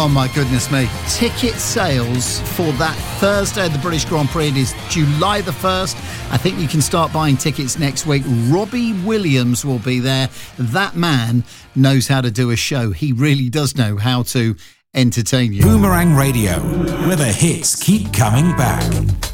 Oh my goodness me. Ticket sales for that Thursday of the British Grand Prix, it is July the 1st. I think you can start buying tickets next week. Robbie Williams will be there. That man knows how to do a show. He really does know how to entertain you. Boomerang Radio, where the hits keep coming back.